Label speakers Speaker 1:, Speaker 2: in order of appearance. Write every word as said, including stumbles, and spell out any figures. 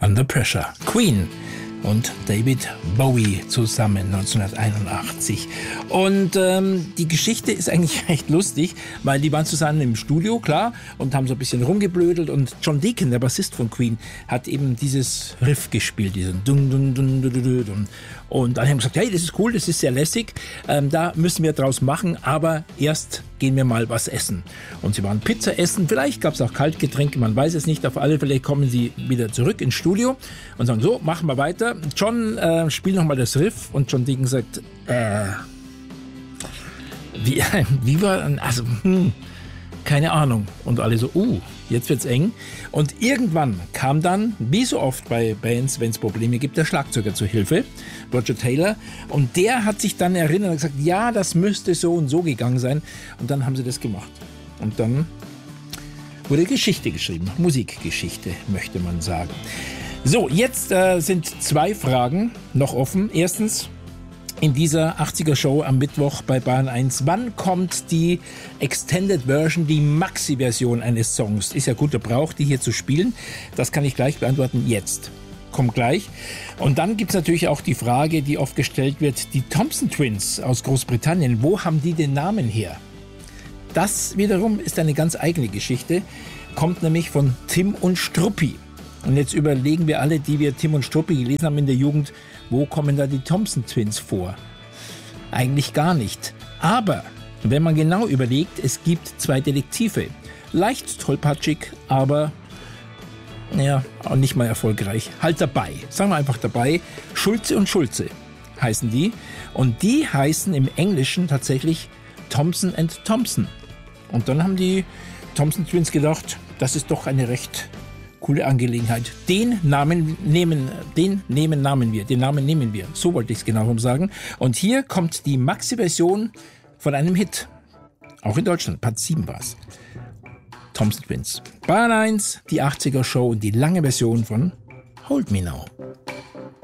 Speaker 1: Under Pressure. Queen und David Bowie zusammen neunzehnhunderteinundachtzig. Und ähm, die Geschichte ist eigentlich recht lustig, weil die waren zusammen im Studio, klar, und haben so ein bisschen rumgeblödelt. Und John Deacon, der Bassist von Queen, hat eben dieses Riff gespielt, diesen dun dun dun dun dun dun. Und dann haben wir gesagt, hey, das ist cool, das ist sehr lässig, ähm, da müssen wir draus machen, aber erst gehen wir mal was essen. Und sie waren Pizza essen, vielleicht gab es auch Kaltgetränke, man weiß es nicht, auf alle Fälle kommen sie wieder zurück ins Studio und sagen, so, machen wir weiter. John äh, spielt nochmal das Riff und John Deacon sagt, äh, wie, wie war, also, hm, keine Ahnung. Und alle so, uh, jetzt wird's eng. Und irgendwann kam dann, wie so oft bei Bands, wenn es Probleme gibt, der Schlagzeuger zur Hilfe, Roger Taylor. Und der hat sich dann erinnert und gesagt, ja, das müsste so und so gegangen sein. Und dann haben sie das gemacht. Und dann wurde Geschichte geschrieben. Musikgeschichte, möchte man sagen. So, jetzt äh, sind zwei Fragen noch offen. Erstens, in dieser achtziger-Show am Mittwoch bei Bayern eins. Wann kommt die Extended Version, die Maxi-Version eines Songs? Ist ja guter Brauch, die hier zu spielen. Das kann ich gleich beantworten. Jetzt. Kommt gleich. Und dann gibt es natürlich auch die Frage, die oft gestellt wird, die Thompson Twins aus Großbritannien, wo haben die den Namen her? Das wiederum ist eine ganz eigene Geschichte, kommt nämlich von Tim und Struppi. Und jetzt überlegen wir alle, die wir Tim und Struppi gelesen haben in der Jugend, wo kommen da die Thompson Twins vor? Eigentlich gar nicht. Aber wenn man genau überlegt, es gibt zwei Detektive. Leicht tollpatschig, aber ja, auch nicht mal erfolgreich. Halt dabei. Sagen wir einfach dabei. Schulze und Schulze heißen die. Und die heißen im Englischen tatsächlich Thompson and Thompson. Und dann haben die Thompson Twins gedacht, das ist doch eine recht coole Angelegenheit. Den Namen nehmen, den nehmen Namen wir, den Namen nehmen wir. So wollte ich es genau sagen. Und hier kommt die Maxi-Version von einem Hit. Auch in Deutschland, Part sieben war es. Thompson Twins. Bayern eins, die achtziger-Show und die lange Version von Hold Me Now.